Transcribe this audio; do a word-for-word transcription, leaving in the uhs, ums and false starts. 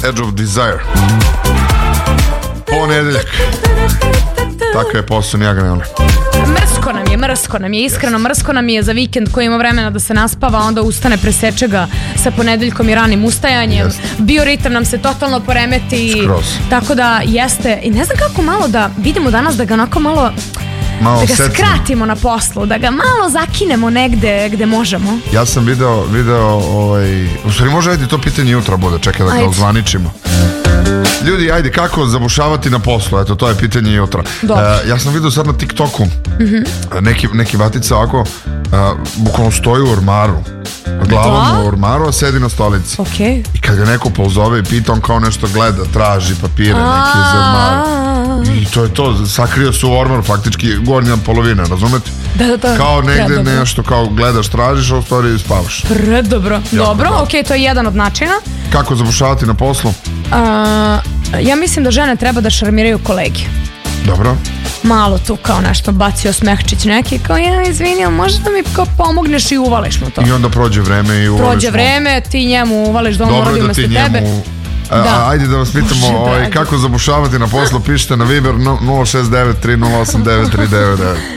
Edge of Desire. Ponedeljak. Tako je posao, nijega ne ono. Mrsko nam je, mrsko nam je, iskreno mrsko nam je za vikend koji ima vremena da se naspava, onda ustane, preseče ga sa ponedeljkom i ranim ustajanjem. Jest. Bioritam nam se totalno poremeti. Skroz. Tako da jeste, i ne znam kako malo da vidimo danas da ga onako malo, malo da ga setno. skratimo na poslu, da ga malo zakinemo negde gde možemo. Ja sam video, video ovaj, u stvari može ajde to pitanje jutra bude, čekaj da ga Ajde. ozvaničimo. Ljudi, ajde, kako zabušavati na poslu? Eto, to je pitanje jutra. Uh, ja sam vidio sad na TikToku mm-hmm. neki, neki batica ovako uh, bukvalno stoji u ormaru, glavom da? u ormaru, a sedi na stolici. Okay. I kad ga neko pozove i pita, on kao nešto gleda, traži papire neke iz ormara. I to je to, sakrio se u ormar, faktički gornja polovina, razumete? Da, da, da. Kao negde Predobro. nešto, kao gledaš, tražiš, a u stvari spavaš. Predobro. Dobro, ok, to je jedan od načina. Kako zabušavati na poslu? A, ja mislim da žene treba da šarmiraju kolege. Dobro. Malo tu kao nešto bacio smehčić neki, kao ja izvini, ali možeš da mi kao pomogneš i uvališ mu to. I onda prođe vreme i uvališ Prođe vreme, ti njemu uvališ da on dobro uradi da umesto ti tebe. njemu... A, Da. ajde da vas pitamo Bože, ovaj, dragi. kako zabušavati na poslu, pišite na Viber nula šest devet tri nula osam devet tri devet devet.